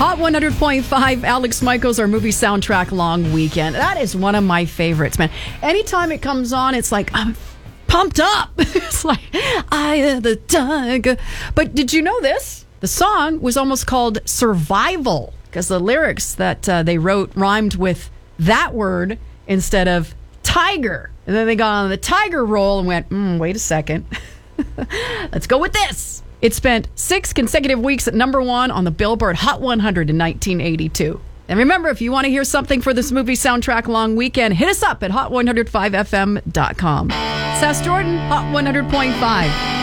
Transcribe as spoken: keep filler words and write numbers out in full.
Hot one hundred point five, Alex Michaels, our movie soundtrack long weekend. That is one of my favorites, man. Anytime it comes on, it's like, I'm pumped up. It's like, I am the tiger. But did you know this? The song was almost called Survival because the lyrics that uh, they wrote rhymed with that word instead of tiger. And then they got on the tiger roll and went, mm, wait a second. Let's go with this. It spent six consecutive weeks at number one on the Billboard Hot one hundred in nineteen eighty-two. And remember, if you want to hear something for this movie soundtrack long weekend, hit us up at hot one hundred five f m dot com. Sass Jordan, Hot one hundred point five.